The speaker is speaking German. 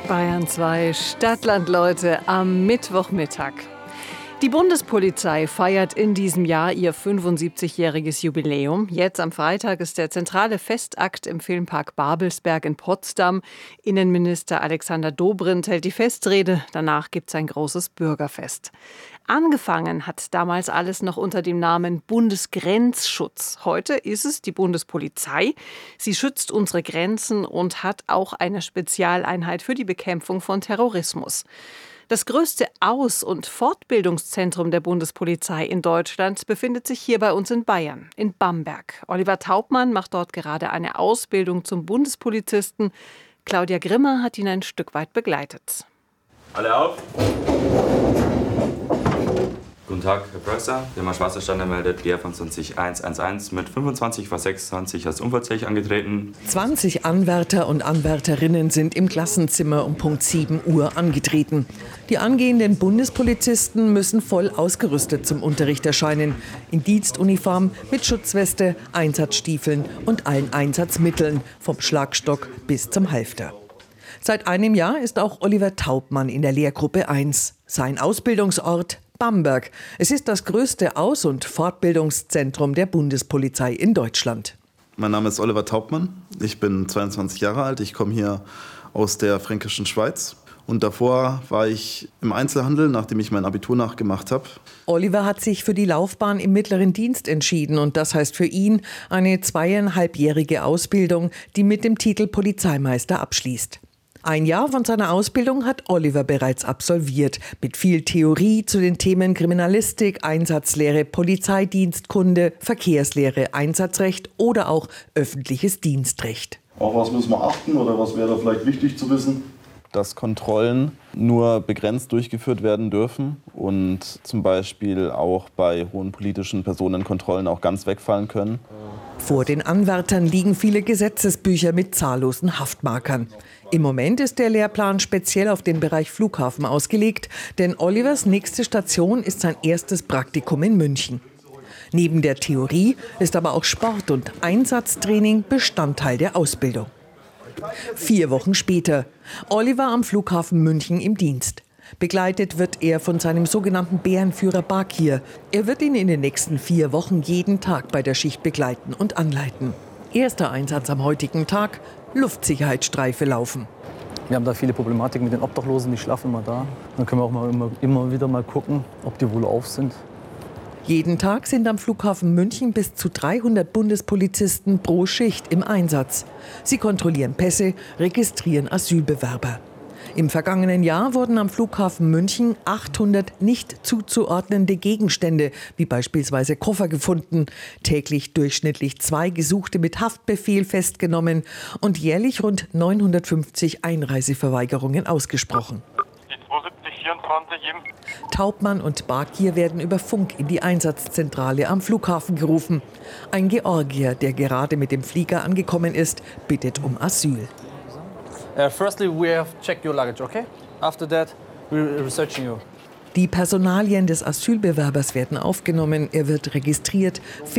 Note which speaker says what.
Speaker 1: Bayern 2 Stadtland-Leute am Mittwochmittag. Die Bundespolizei feiert in diesem Jahr ihr 75-jähriges Jubiläum. Jetzt am Freitag ist der zentrale Festakt im Filmpark Babelsberg in Potsdam. Innenminister Alexander Dobrindt hält die Festrede. Danach gibt es ein großes Bürgerfest. Angefangen hat damals alles noch unter dem Namen Bundesgrenzschutz. Heute ist es die Bundespolizei. Sie schützt unsere Grenzen und hat auch eine Spezialeinheit für die Bekämpfung von Terrorismus. Das größte Aus- und Fortbildungszentrum der Bundespolizei in Deutschland befindet sich hier bei uns in Bayern, in Bamberg. Oliver Taubmann macht dort gerade eine Ausbildung zum Bundespolizisten. Claudia Grimmer hat ihn ein Stück weit begleitet.
Speaker 2: Alle auf! Guten Tag, Herr Preußer. Wir haben einen schwarzen Stand ermeldet, GR 25111 mit 25 vor 26 als unverzüglich angetreten.
Speaker 3: 20 Anwärter und Anwärterinnen sind im Klassenzimmer um Punkt 7 Uhr angetreten. Die angehenden Bundespolizisten müssen voll ausgerüstet zum Unterricht erscheinen. In Dienstuniform, mit Schutzweste, Einsatzstiefeln und allen Einsatzmitteln, vom Schlagstock bis zum Halfter. Seit einem Jahr ist auch Oliver Taubmann in der Lehrgruppe 1. Sein Ausbildungsort Bamberg. Es ist das größte Aus- und Fortbildungszentrum der Bundespolizei in Deutschland.
Speaker 4: Mein Name ist Oliver Taubmann. Ich bin 22 Jahre alt. Ich komme hier aus der fränkischen Schweiz. Und davor war ich im Einzelhandel, nachdem ich mein Abitur nachgemacht habe.
Speaker 3: Oliver hat sich für die Laufbahn im mittleren Dienst entschieden. Und das heißt für ihn eine 2,5-jährige Ausbildung, die mit dem Titel Polizeimeister abschließt. Ein Jahr von seiner Ausbildung hat Oliver bereits absolviert, mit viel Theorie zu den Themen Kriminalistik, Einsatzlehre, Polizeidienstkunde, Verkehrslehre, Einsatzrecht oder auch öffentliches Dienstrecht.
Speaker 5: Auf was müssen wir achten oder was wäre da vielleicht wichtig zu wissen?
Speaker 4: Dass Kontrollen nur begrenzt durchgeführt werden dürfen und zum Beispiel auch bei hohen politischen Personen Kontrollen auch ganz wegfallen können.
Speaker 3: Vor den Anwärtern liegen viele Gesetzesbücher mit zahllosen Haftmarkern. Im Moment ist der Lehrplan speziell auf den Bereich Flughafen ausgelegt, denn Olivers nächste Station ist sein erstes Praktikum in München. Neben der Theorie ist aber auch Sport- und Einsatztraining Bestandteil der Ausbildung. 4 Wochen später, Oliver am Flughafen München im Dienst. Begleitet wird er von seinem sogenannten Bärenführer Bakir. Er wird ihn in den nächsten 4 Wochen jeden Tag bei der Schicht begleiten und anleiten. Erster Einsatz am heutigen Tag, Luftsicherheitsstreife laufen.
Speaker 6: Wir haben da viele Problematiken mit den Obdachlosen, die schlafen immer da. Dann können wir auch immer wieder mal gucken, ob die wohl auf sind.
Speaker 3: Jeden Tag sind am Flughafen München bis zu 300 Bundespolizisten pro Schicht im Einsatz. Sie kontrollieren Pässe, registrieren Asylbewerber. Im vergangenen Jahr wurden am Flughafen München 800 nicht zuzuordnende Gegenstände, wie beispielsweise Koffer, gefunden. Täglich durchschnittlich 2 Gesuchte mit Haftbefehl festgenommen und jährlich rund 950 Einreiseverweigerungen ausgesprochen.
Speaker 7: Die 7224 eben.
Speaker 3: Taubmann und Bakir werden über Funk in die Einsatzzentrale am Flughafen gerufen. Ein Georgier, der gerade mit dem Flieger angekommen ist, bittet um Asyl.
Speaker 6: Firstly, we have checked your luggage, okay? After that, we're researching you.
Speaker 3: Die Personalien des Asylbewerbers werden aufgenommen. Er wird registriert.